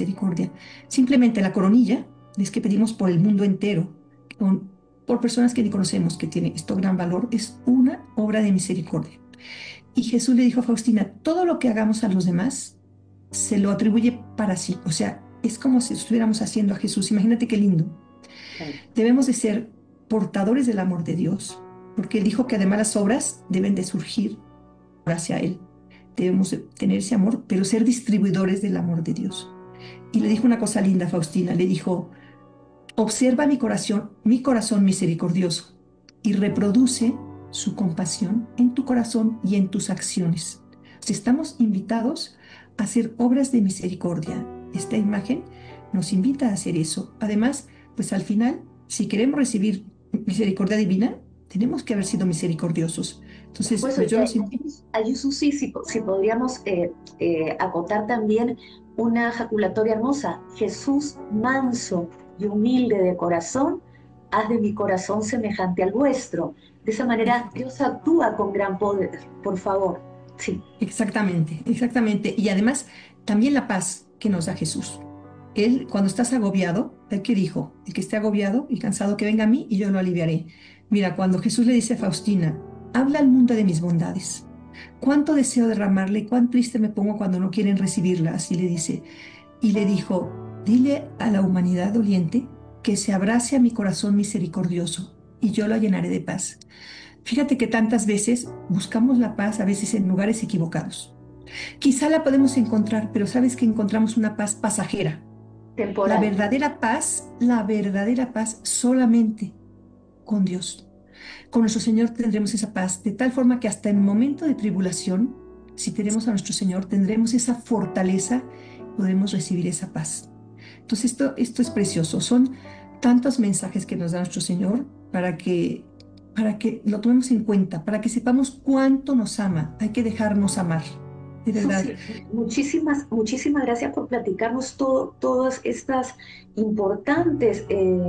Misericordia. Simplemente la coronilla es que pedimos por el mundo entero, por personas que ni conocemos, que tiene esto gran valor, es una obra de misericordia. Y Jesús le dijo a Faustina, todo lo que hagamos a los demás se lo atribuye para sí. O sea, es como si estuviéramos haciendo a Jesús. Imagínate qué lindo. Claro. Debemos de ser portadores del amor de Dios, porque Él dijo que además las obras deben de surgir hacia Él. Debemos de tener ese amor, pero ser distribuidores del amor de Dios. Y le dijo una cosa linda a Faustina, le dijo, observa mi corazón misericordioso, y reproduce su compasión en tu corazón y en tus acciones. Si estamos invitados a hacer obras de misericordia, esta imagen nos invita a hacer eso. Además, pues al final, si queremos recibir misericordia divina, tenemos que haber sido misericordiosos. Por Entonces, supuesto, pues yo los invito. allí Susi, si podríamos acotar también una ejaculatoria hermosa. Jesús, manso y humilde de corazón, haz de mi corazón semejante al vuestro. De esa manera Dios actúa con gran poder, por favor. Sí, Exactamente, exactamente. Y además, también la paz que nos da Jesús. Él, cuando estás agobiado, ¿el que dijo? El que esté agobiado y cansado, que venga a mí y yo lo aliviaré. Mira, cuando Jesús le dice a Faustina, habla al mundo de mis bondades. Cuánto deseo derramarle, cuán triste me pongo cuando no quieren recibirla, así le dice. Y le dijo, dile a la humanidad doliente que se abrace a mi corazón misericordioso y yo lo llenaré de paz. Fíjate que tantas veces buscamos la paz, a veces en lugares equivocados. Quizá la podemos encontrar, pero sabes que encontramos una paz pasajera. temporal. La verdadera paz solamente con Dios. Con nuestro Señor tendremos esa paz, de tal forma que hasta en momento de tribulación, si tenemos a nuestro Señor, tendremos esa fortaleza, podremos recibir esa paz. Entonces esto es precioso. Son tantos mensajes que nos da nuestro Señor para que lo tomemos en cuenta, para que sepamos cuánto nos ama. Hay que dejarnos amar, de verdad. Susi, muchísimas gracias por platicarnos todas estas importantes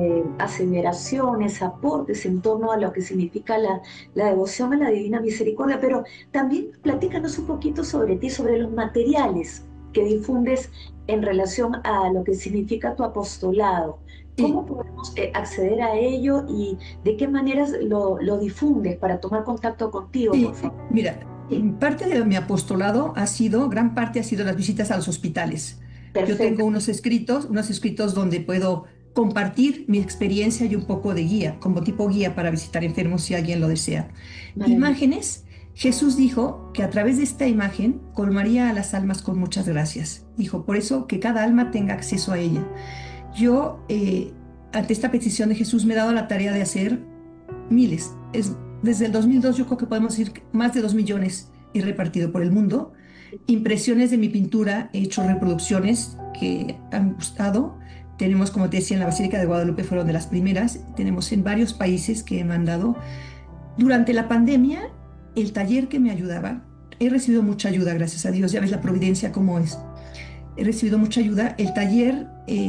aseveraciones, aportes en torno a lo que significa la devoción a la Divina Misericordia, pero también platícanos un poquito sobre ti, sobre los materiales que difundes en relación a lo que significa tu apostolado. Y ¿Cómo podemos acceder a ello y de qué maneras lo difundes para tomar contacto contigo, por Sí, favor? mira, parte de mi apostolado gran parte ha sido las visitas a los hospitales. Yo tengo Perfecto, unos escritos donde puedo compartir mi experiencia y un poco de guía, como tipo guía para visitar enfermos si alguien lo desea. maravilloso. Imágenes. Jesús dijo que a través de esta imagen colmaría a las almas con muchas gracias. Dijo, por eso que cada alma tenga acceso a ella. Yo, ante esta petición de Jesús, me he dado la tarea de hacer miles. Desde el 2002 yo creo que podemos decir más de 2 millones he repartido por el mundo. Impresiones de mi pintura, he hecho reproducciones que han gustado. Tenemos, como te decía, en la Basílica de Guadalupe fueron de las primeras. Tenemos en varios países que he mandado. Durante la pandemia, el taller que me ayudaba, he recibido mucha ayuda, gracias a Dios. Ya ves la providencia cómo es. He recibido mucha ayuda. El taller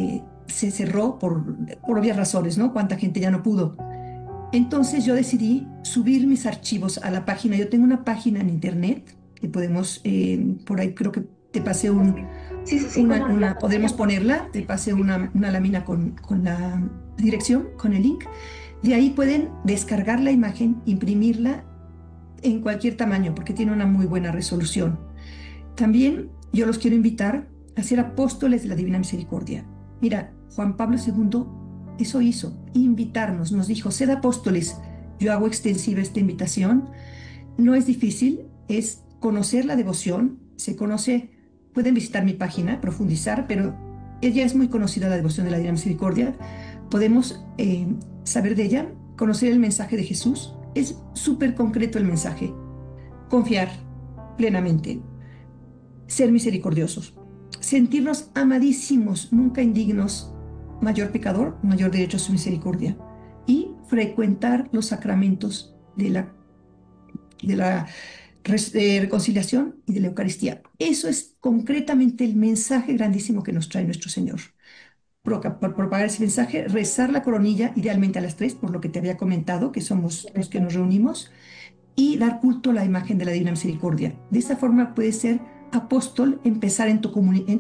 se cerró por obvias razones, ¿no? Cuánta gente ya no pudo. Entonces yo decidí subir mis archivos a la página. Yo tengo una página en internet que podemos, por ahí creo que te pasé Sí, sí, sí, cómo no, la podremos acompañamos. ponerla, te pasé una lámina con la dirección, con el link. De ahí pueden descargar la imagen, imprimirla en cualquier tamaño porque tiene una muy buena resolución. También yo los quiero invitar a ser apóstoles de la Divina Misericordia. Mira, Juan Pablo II eso hizo, invitarnos, nos dijo, sed apóstoles. Yo hago extensiva esta invitación. No es difícil, es conocer la devoción, se conoce, pueden visitar mi página, profundizar, pero ella es muy conocida, la devoción de la Divina Misericordia. Podemos saber de ella, conocer el mensaje de Jesús. Es súper concreto el mensaje. Confiar plenamente, ser misericordiosos, sentirnos amadísimos, nunca indignos, mayor pecador, mayor derecho a su misericordia, y frecuentar los sacramentos de la reconciliación y de la Eucaristía. Eso es concretamente el mensaje grandísimo que nos trae nuestro Señor. Por propagar ese mensaje, rezar la coronilla, idealmente a las 3, por lo que te había comentado, que somos los que nos reunimos, y dar culto a la imagen de la Divina Misericordia. De esa forma puedes ser apóstol, empezar en tu comunidad